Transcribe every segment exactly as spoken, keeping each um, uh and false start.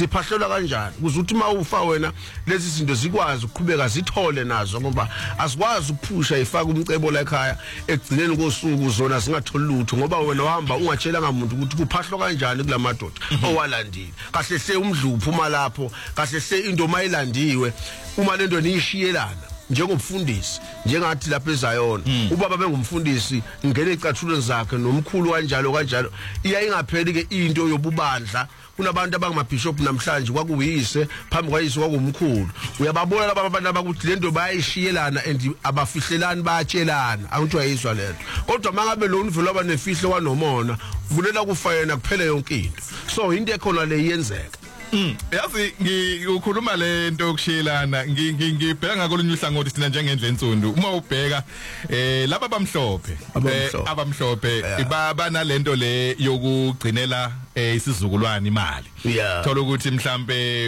siphahlelwa kanjani ukuze uthi mawufa wena lezi zinto zikwazi ukuqhubeka zithole nazo ngoba asikwazi ukuphusha ifaka umcebo la ekhaya egcineni kosuku zona singatholi lutho ngoba wena uhamba ungatshela ngamuntu ukuthi kuphahlwa kanjani kulamadoda owalandile kahle hle umdluphu uma lapho kahle hle into mayilandiwe uma lento niyishiyelana njengomfundisi njengathi lapha eZayona ubaba bengumfundisi ngene icathulo zakhe nomkhulu kanjalo kanjalo iyayingapheli ke into yobubandla kunabantu abangumabishop namhlanje kwakuyise phambi kwayise kwakumkhulu uyababona laba abantu abakuthi lento bayayishiyelana and abafihlelani bayatshelana awuthi ayizwa lento kodwa mangabe lo mvelo abanefihlo kwanomona kulela kufayena kuphele yonke into so into ekhona le yenzeka. Mm yazi ngikhuluma lento yokushiyelana ngibheka ngakolunye uhlangothi sina njengendle ensonto uma ubheka eh laba bamhlophe abamhlophe banalento le yokugcinela isizukulwane imali thola ukuthi mhlambe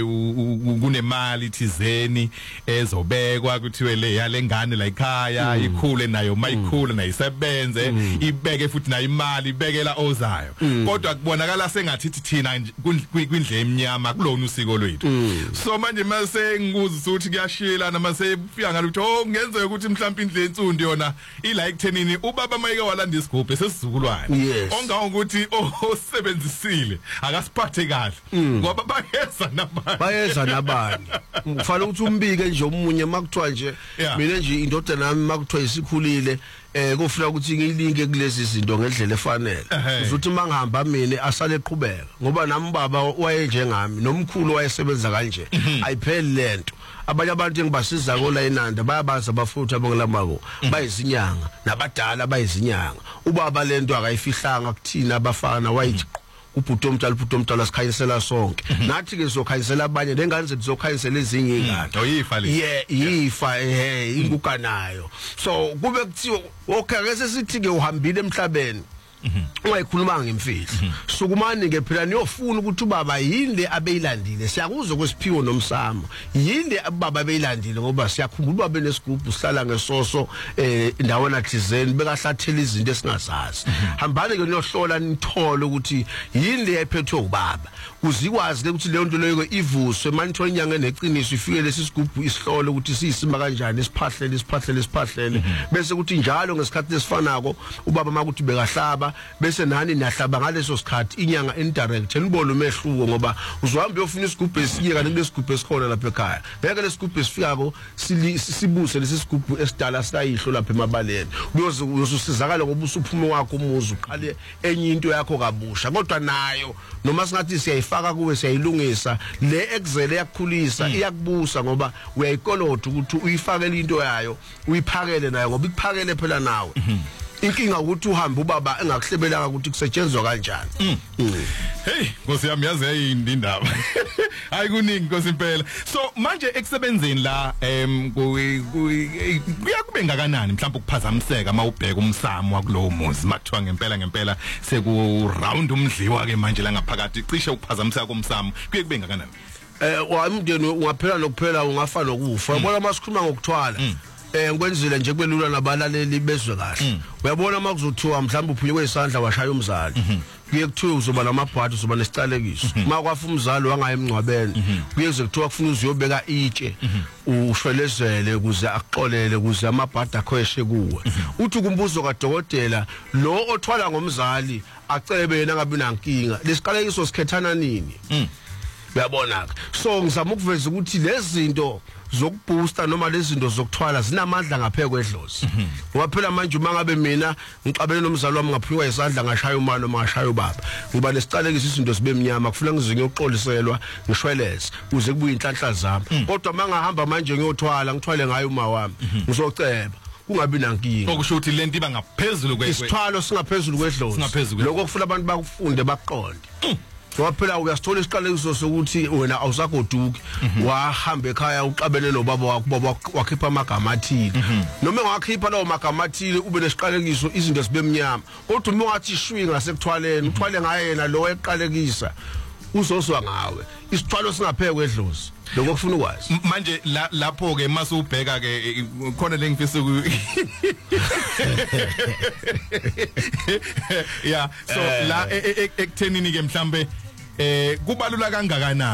kunemali thizeni ezobekwa kuthiwe le yalengane la ekhaya ikhule nayo mayikhule nayisebenze ibeke futhi nayo imali ibekela ozayo kodwa kubonakala sengathi thina kwindle emnyama kulona usiko lwethu so manje mase ngikuza ukuthi kuyashiyelana mase ufika ngaluthi oh ngenzeka ukuthi mhlawumbe indle ensundi yona ila ekuthenini ubaba mayike walanda isigubhe sesizukulwane onga ukuthi osebenzisile akasiphathe kahle ngoba bayeza nabani bayeza nabani kufanele ukuthi umbike nje omunye makuthiwa nje mina nje indoda nami makuthiwa isikhulile eh kufuna ukuthi ngilinke kulezi zinto ngendlela efanele uzothi mangihamba mina asale eqhubeka ngoba nami baba waye njengami nomkhulu wayesebenza kanje ayipheli lento abanye abantu engibasiza kola eNanda bayabaza abafuthu abangelamako bayizinyanga nabadala bayizinyanga ubaba lento akayifihlanga kuthina abafana wayithi ubhuti omtala ubhuti omtala sikhanyisela sonke nathi ke sokhanyisela abanye lengane zethu zokhanyisela ezinye ingane oyifa le yeah yifa eh ingukanayo so kube kuthiwa okay ngese sithi ke uhambile emhlabeni ungayikhuluma ngemfihlo sukumani ke phela niyofuna ukuthi ubaba yinde abeyilandile siyakuzwa kwesiphiwo nomsamo yinde ubaba abeyilandile ngoba siyakhumbula ubaba benesigubhu sihlala ngesoso eh ndawona thizeni bekahlathela izinto esingazazi hambani ke niyohlola nithole ukuthi yinde yayiphethwe ubaba uzikwazi ukuthi leyo nto leyo ivuswe manithola inyanga neqiniso ifike lesi sigubhu isihlole ukuthi siyisima kanjani isiphahlele isiphahlele isiphahlele bese ukuthi njalo ngesikhathi esifanako ubaba makuthi bekahlaba bese nani niyahlaba ngaleso sikhathi inyanga indirect nibone umehluko ngoba uzohamba uyofuna isigubhu esinye kanti kulesigubhu esikhona lapha ekhaya ngeke lesigubhu esifikako sibuse lesi sigubhu esidala sayihlo lapha emabaleni uyosizakala ngoba usuphuma wakho umuzi uqale enye into yakho kabusha kodwa nayo noma singathi siyayifaka kuwe siyayilungisa le exele yakukhulisa iyakubusa ngoba uyayikolota ukuthi uyifakele into yayo uyiphakele nayo ngoba ikuphakele phela nawe inkinga ukuthi uhambe ubaba engakuhlebelanga ukuthi kusetshenzwa kanjani hey Nkosi yami yazi yayindi indaba hayi kuningi Nkosi impela so manje ekusebenzeni la em kuyakube ngakanani mhlawumbe ukuphazamiseka mawubheka umsamo wakulowo muzi makuthiwa ngempela ngempela seku round umdliwa ke manje la ngaphakathi cishe ukuphazamiseka komsamo kuye kube ngakanani eh wamndeni ungaphela nokuphela ungafa nokufa uyabona masikhuluma ngokuthwala eh ngikwenzile nje kubelula nabalaleli bezwe kahle uyabona makuzothiwa mhlawumbe uphunywe kwesandla washaya umzali kuye kuthiwa uzoba namabhathi uzoba nesicalekiso makwafa umzali wangayemncwabeni kuye kuthiwa kufuna uziyobeka itshe ushwelezele ukuze akuxolele ukuze amabhathi akhweshe kuwe uthi kumbuzo kadokotela lo othwala ngomzali acebe yena ngabe nankinga lesiqalekiso sikhethana nini uyabona so ngizama ukuveza ukuthi lezi zinto zokubooster noma lezi zinto zokuthwala zinamandla ngapheke kwedlozi ngoba phela manje uma ngabe mina ngixabene nomzali wami ngaphiwa isandla ngashaya umama noma ngashaya ubaba ngiba nesicalekiso izinto sibe mnyama kufuna ngize ngiyoxoliselwa ngishweleze uze kubuye inhlanhla zami kodwa mangahamba manje ngiyothwala ngithwale ngayo uma wami ngizoceba kungabi nankinga okusho ukuthi lento iba ngaphezulu kwedlozi isithwalo singaphezulu kwedlozi lokho kufuna abantu bakufunde bakuqonde waphela uyasithola isiqalekiso sokuthi wena awusagoduki wahamba ekhaya uxabene nobaba wakho baba wakhipha amagama athile noma engakhipha lawo magama athile ube nesiqalekiso izinto zibe mnyama kodwa uma ungathi shwi ngasekuthwaleni uthwale ngayena lo eqalekisa uzoswa ngawe isithwalo singapheke kwedlozi lokho kufuna ukwazi manje lapho ke mase ubheka ke khona lengifisa ku yeah so la ekuthenini ke mhlambe eh kubalula kangakanani